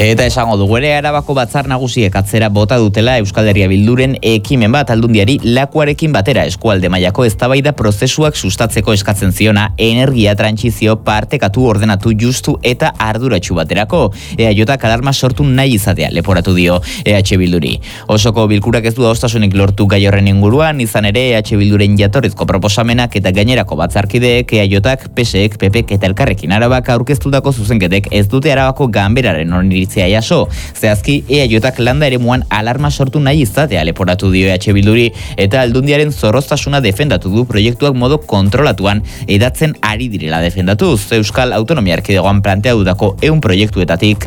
Eta esango dugu ere Arabako Batzar Nagusiek atzera bota dutela Euskal Herria Bilduren ekimen bat Aldundiari lakuarekin batera eskualde mailako eztabaida prozesuak sustatzeko eskatzen ziona energia trantsizio partekatu ordenatu justu eta arduratsu baterako. EAJak alarma sortu nahi izatea leporatu dio EH Bilduri. Osoko bilkurak ez du adostasunik lortu gai horren inguruan, izan ere EH Bilduren jatorrizko proposamenak eta gainerako batzarkideek EAJak, PSek, PPek eta Elkarrekin Arabak aurkeztutako zuzenketek ez dute Arabako ganberaren oniritzia jaso. Zehazki EAJak landa eremuan alarma sortu nahi izatea leporatu dio EH Bilduri eta Aldundiaren zorroztasuna defendatu du proiektuak modu kontrolatuan edatzen ari direla defendatuz. Euskal Autonomia Erkidegoan planteatutako 100 proiektuetatik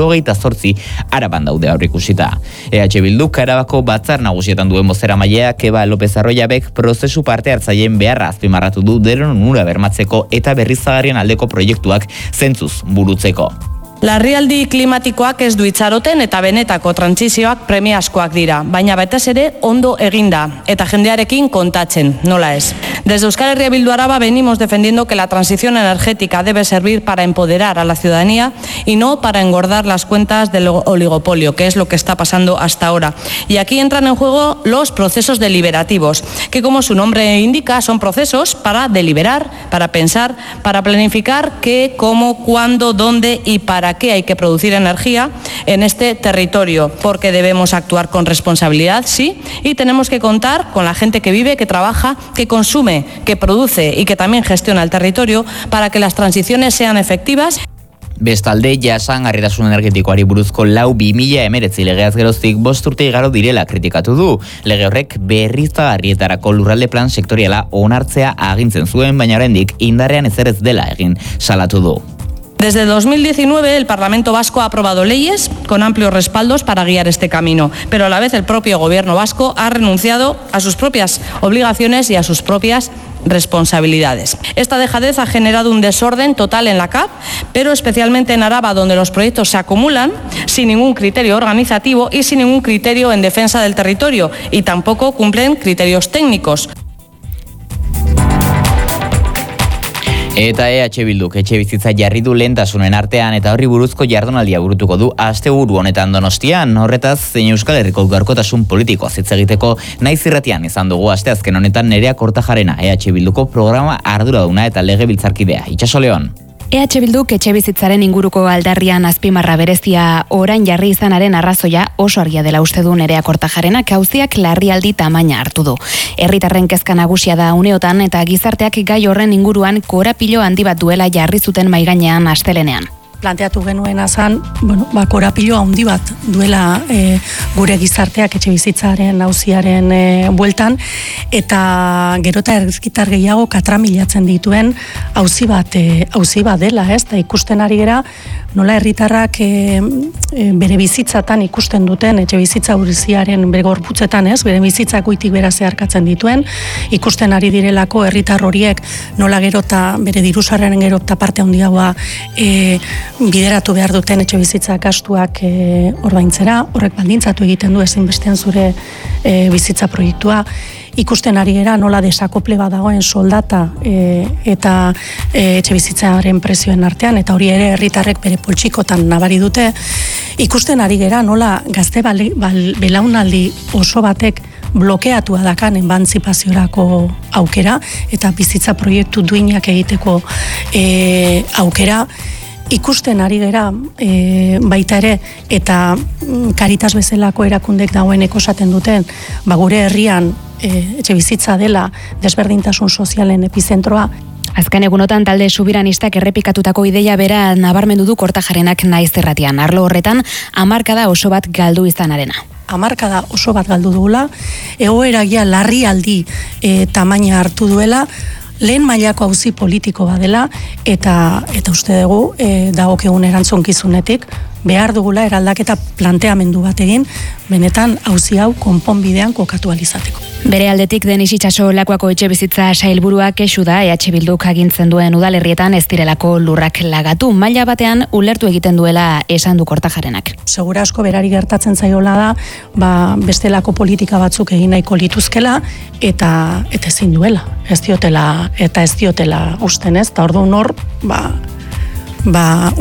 98 Araban daude aurreikusita. EH Bilduk Arabako Batzar Nagusietan duen bozeramailea Eba López Arroyabek prozesu parte hartzaileen beharra azpimarratu du denon onura bermatzeko eta berriztagarrien aldeko proiektuak zentzuz burutzeko. Larrialdi klimatikoak ez du itxaroten eta benetako trantsizioak premiazkoak dira, baina batez ere ondo eginda eta jendearekin kontatzen, nola ez. Desde Euskal Herria Bildu Araba venimos defendiendo que la transición energética debe servir para empoderar a la ciudadanía y no para engordar las cuentas del oligopolio, que es lo que está pasando hasta ahora. Y aquí entran en juego los procesos deliberativos, que como su nombre indica son procesos para deliberar, para pensar, para planificar qué, cómo, cuándo, dónde y para qué hay que producir energía en este territorio, porque debemos actuar con responsabilidad, sí, y tenemos que contar con la gente que vive, que trabaja, que consume, que produce y que también gestiona el territorio para que las transiciones sean efectivas. Bestalde, jasangarritasun energetikoari buruzko 4/2019 legeaz geroztik 5 urte igaro direla kritikatu du. Lege horrek berriztagarrietarako lurralde plan sektoriala onartzea agintzen zuen, baina oraindik indarrean ezer ez dela egin salatu du. Desde 2019 el Parlamento Vasco ha aprobado leyes con amplios respaldos para guiar este camino, pero a la vez el propio gobierno vasco ha renunciado a sus propias obligaciones y a sus propias responsabilidades. Esta dejadez ha generado un desorden total en la CAP, pero especialmente en Araba, donde los proyectos se acumulan sin ningún criterio organizativo y sin ningún criterio en defensa del territorio, y tampoco cumplen criterios técnicos. Eta EH Bilduk etxebizitza jarri du lehentasunen artean eta horri buruzko jardunaldia burutuko du asteburu honetan Donostian. Horretaz, zein Euskal Herriko gaurkotasun politikoaz hitz egiteko naiz irratian izan dugu asteazken honetan Nerea Kortajarena, EH Bilduko programa arduraduna eta legebiltzarkidea. Itxaso Leon. EH Bilduk etxebizitzaren inguruko aldarrian azpimarra berezia orain jarri izanaren arrazoia oso argia dela uste du Nerea Kortajarenak auziak larrialdi tamaina hartu du. Herritarren kezka nagusia da uneotan eta gizarteak gai horren inguruan korapilo handi bat duela jarri zuten maigainean astelenean. Planteatu genuena zan, korapilo handi bat duela gure gizarteak etxebizitzaren auziaren bueltan, eta gerota ergitar gehiago katramilatzen dituen auzi bat dela, ez? Da ikusten ari gera, nola herritarrak bere bizitzatan ikusten duten etxebizitza urziaren bere gorputzetan, ez? Bere bizitzak goitik bera zeharkatzen dituen, ikusten ari direlako herritar horiek nola gerota bere dirusarren gerota parte handiagoa bideratu behar duten etxebizitza gastuak ordaintzera, horrek baldintzatu egiten du ezinbestean zure bizitza proiektua. Ikusten ari gera nola desakople bat dagoen soldata eta etxebizitzaren prezioen artean, eta hori ere herritarrek bere poltsikotan nabari dute. Ikusten ari gera nola gazte belaunaldi oso batek blokeatua dakan emantzipaziorako aukera eta bizitza proiektu duinak egiteko aukera. Ikusten ari gera baita ere, eta Caritas bezalako erakundek dagoeneko esaten duten, gure herrian etxebizitza dela desberdintasun sozialen epizentroa. Azken egunotan talde subiranistak errepikatutako ideia bera nabarmendu du Kortajarenak naiz irratian. Arlo horretan, hamarkada oso bat galdu izanarena. Hamarkada oso bat galdu dugula, egoeragia larrialdi tamaina hartu duela, lehen mailako auzi politiko badela, eta uste dugu dagokigun erantzunkizunetik behar dugula eraldaketa planteamendu bat egin, benetan auzi hau konponbidean kokatu alizateko. Bere aldetik Denis Itxaso Lakuako etxebizitza sailburuak kexu da EH Bilduk agintzen duen udalerrietan ez direlako lurrak lagatu, maila batean ulertu egiten duela esan du Kortajarenak. Segura asko berari gertatzen zaiola da, bestelako politika batzuk egin nahiko lituzkela eta ezin duela. Ez diotela usten, ez? Ta orduan hor,